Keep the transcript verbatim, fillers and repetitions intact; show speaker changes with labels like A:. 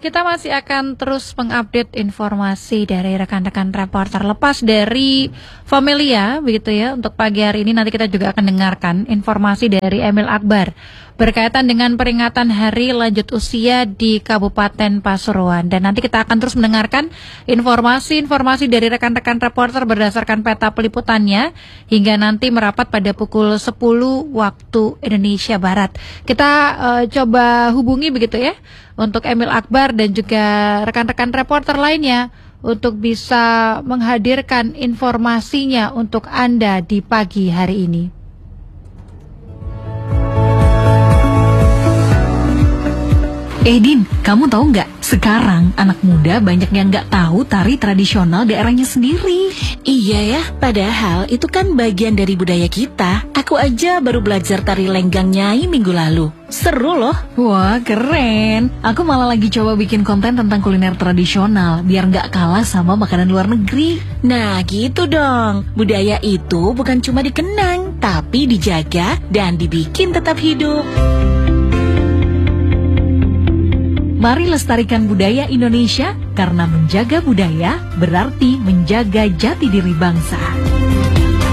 A: Kita masih akan terus mengupdate informasi dari rekan-rekan reporter. Lepas dari Familia, begitu ya, untuk pagi hari ini nanti kita juga akan dengarkan informasi dari Emil Akbar berkaitan dengan peringatan Hari Lanjut Usia di Kabupaten Pasuruan. Dan nanti kita akan terus mendengarkan informasi-informasi dari rekan-rekan reporter berdasarkan peta peliputannya hingga nanti merapat pada pukul sepuluh waktu Indonesia Barat. Kita uh, coba hubungi begitu ya untuk Emil Akbar dan juga rekan-rekan reporter lainnya untuk bisa menghadirkan informasinya untuk Anda di pagi hari ini.
B: Eh Din, kamu tahu nggak? Sekarang anak muda banyak yang nggak tahu tari tradisional daerahnya sendiri.
C: Iya ya, padahal itu kan bagian dari budaya kita. Aku aja baru belajar tari lenggang Nyai minggu lalu. Seru loh.
B: Wah, keren. Aku malah lagi coba bikin konten tentang kuliner tradisional biar nggak kalah sama makanan luar negeri.
C: Nah gitu dong. Budaya itu bukan cuma dikenang, tapi dijaga dan dibikin tetap hidup.
B: Mari lestarikan budaya Indonesia, karena menjaga budaya berarti menjaga jati diri bangsa.